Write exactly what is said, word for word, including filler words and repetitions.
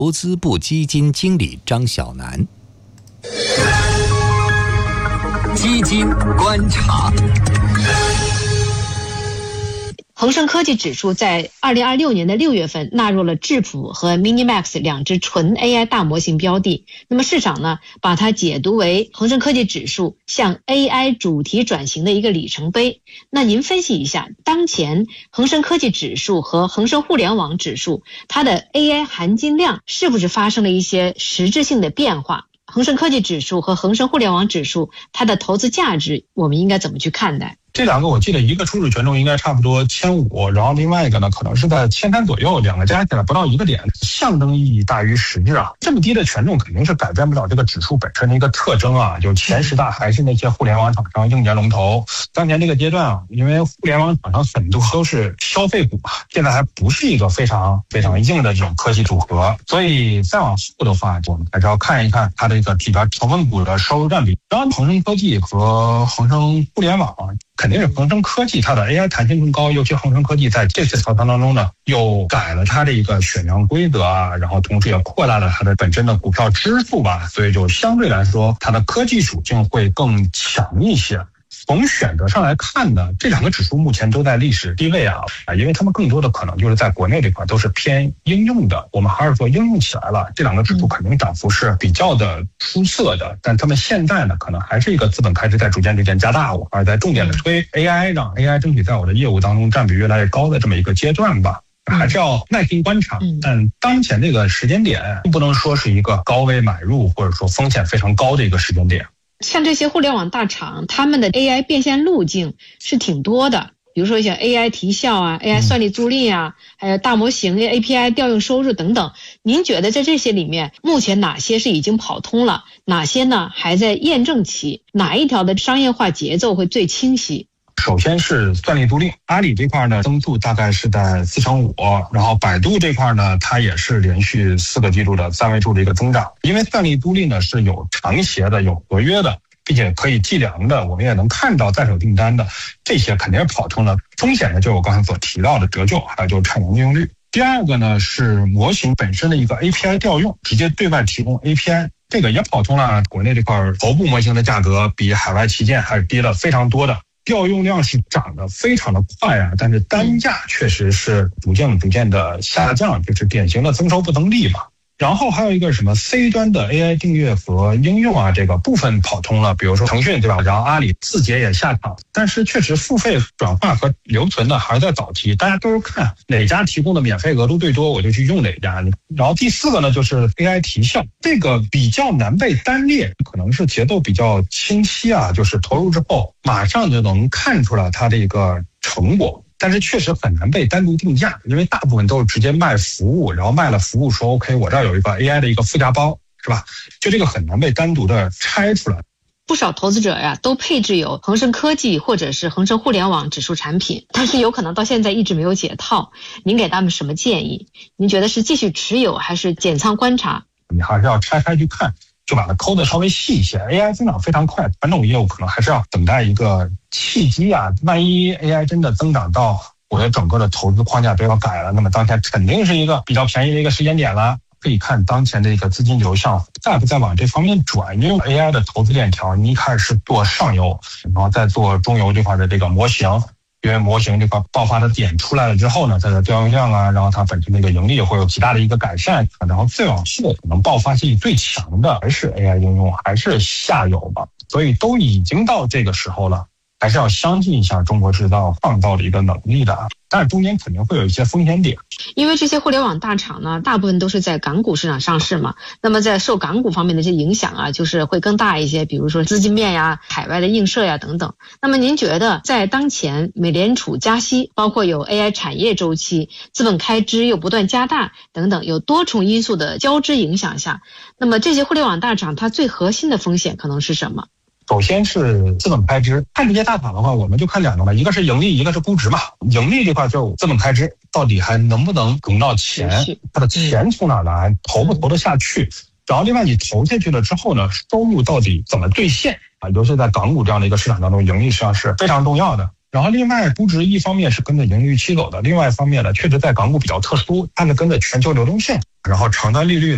投资部基金经理张晓楠。 基金观察。 恒生科技指数在二零二六年的六月份纳入了智谱和 Minimax 两只纯 A I 大模型标的，那么市场呢把它解读为恒生科技指数向 A I 主题转型的一个里程碑。那您分析一下，当前恒生科技指数和恒生互联网指数它的 A I 含金量是不是发生了一些实质性的变化？恒生科技指数和恒生互联网指数它的投资价值我们应该怎么去看待？ 这两个我记得一个初始权重应该差不多千五，然后另外一个呢可能是在千三左右，两个加起来不到一个点，象征意义大于实质啊。这么低的权重肯定是改变不了这个指数本身的一个特征啊，就前十大还是那些互联网厂商、硬件龙头。当前这个阶段啊，因为互联网厂商很多都是消费股啊，现在还不是一个非常非常硬的这种科技组合，所以再往后的话，我们还是要看一看它的一个里边成分股的收入占比。当然，恒生科技和恒生互联网啊，肯定是恒生科技它的 A I 弹性更高，尤其恒生科技在这次调仓当中呢，又改了它的一个选量规则啊，然后同时也扩大了它的本身的股票支付吧，所以就相对来说它的科技属性会更强一些。从选择上来看呢，这两个指数目前都在历史低位啊，因为他们更多的可能就是在国内这块都是偏应用的，我们还是说应用起来了，这两个指数肯定涨幅是比较的出色的，但他们现在呢，可能还是一个资本开支在逐渐逐渐加大，我还是在重点的推 A I， 让 A I 争取在我的业务当中占比越来越高的这么一个阶段吧。还是要耐心观察，但当前这个时间点不能说是一个高位买入或者说风险非常高的一个时间点。 像这些互联网大厂，他们的 A I 变现路径是挺多的，比如说像 A I 提效啊、A I 算力租赁啊，还有大模型 A P I 调用收入等等。您觉得在这些里面，目前哪些是已经跑通了，哪些呢还在验证期？哪一条的商业化节奏会最清晰？ 首先是算力租赁，阿里这块呢增速大概是在四成五，然后百度这块呢，它也是连续四个季度的三位数的一个增长。因为算力租赁呢是有长协的、有合约的，并且可以计量的，我们也能看到在手订单的，这些肯定是跑通了。风险呢，就我刚才所提到的折旧，还有就是产能利用率。第二个呢是模型本身的一个 A P I 调用，直接对外提供 A P I， 这个也跑通了。国内这块头部模型的价格比海外旗舰还是低了非常多的。调用量是涨得非常的快啊，但是单价确实是逐渐逐渐的下降，就是典型的增收不增利嘛。然后还有一个什么 C 端的 A I 订阅和应用啊，这个部分跑通了，比如说腾讯对吧，然后阿里字节也下场，但是确实付费转化和留存的还是在早期，大家都是看哪家提供的免费额度最多我就去用哪家。然后第四个呢就是 A I 提效，这个比较难被单列，可能是节奏比较清晰啊，就是投入之后马上就能看出来它的一个成果。但是确实很难被单独定价，因为大部分都是直接卖服务，然后卖了服务说 OK 我这儿有一个 A I 的一个附加包，是吧？就这个很难被单独的拆出来。 不少投资者呀都配置有恒生科技或者是恒生互联网指数产品，但是有可能到现在一直没有解套，您给他们什么建议？您觉得是继续持有还是减仓观察？ 你还是要拆开去看，就把它抠得稍微细一些。 A I 增长非常快，传统业务可能还是要等待一个契机啊，万一 A I 真的增长到我的整个的投资框架都要改了，那么当前肯定是一个比较便宜的一个时间点了。可以看当前的一个资金流向在不在往这方面转，因为 A I 的投资链条你一开始是做上游，然后再做中游这块的这个模型，因为模型这块爆发的点出来了之后呢，它的调用量啊，然后它本身的一个盈利会有极大的一个改善，然后最往后可能爆发性最强的还是 A I 应用，还是下游吧。所以都已经到这个时候了，还是要相信一下中国制造创造的一个能力的，但是中间肯定会有一些风险点。 因为这些互联网大厂呢，大部分都是在港股市场上市嘛，那么在受港股方面的这些影响啊，就是会更大一些，比如说资金面呀、海外的映射呀等等。那么您觉得在当前美联储加息，包括有 A I 产业周期、资本开支又不断加大等等，有多重因素的交织影响下，那么这些互联网大厂它最核心的风险可能是什么？ 首先是资本开支，看这些大厂的话，我们就看两个嘛，一个是盈利，一个是估值嘛。盈利这块就资本开支到底还能不能融到钱，它的钱从哪来，投不投得下去。然后另外你投下去了之后呢，收入到底怎么兑现啊？尤其在港股这样的一个市场当中，盈利实际上是非常重要的。然后另外估值一方面是跟着盈利预期走的，另外一方面呢，确实在港股比较特殊，它是跟着全球流动性，然后长端利率